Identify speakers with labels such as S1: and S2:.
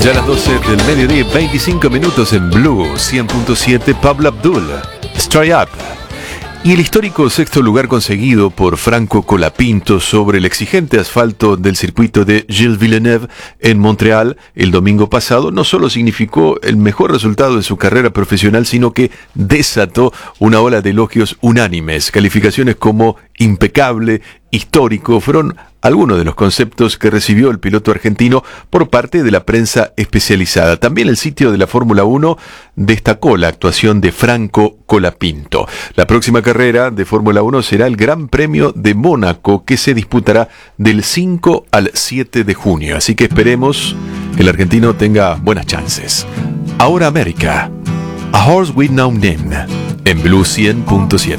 S1: Ya a las 12 del mediodía, 25 minutos en Blue 100.7, Pablo Abdul, Stray Up. Y el histórico sexto lugar conseguido por Franco Colapinto sobre el exigente asfalto del circuito de Gilles Villeneuve en Montreal el domingo pasado no solo significó el mejor resultado de su carrera profesional, sino que desató una ola de elogios unánimes. Calificaciones como impecable, histórico, fueron algunos de los conceptos que recibió el piloto argentino por parte de la prensa especializada. También el sitio de la Fórmula 1 destacó la actuación de Franco Colapinto. La próxima carrera de Fórmula 1 será el Gran Premio de Mónaco, que se disputará del 5 al 7 de junio. Así que esperemos que el argentino tenga buenas chances. Ahora América, A Horse with No Name, en Blue 100.7.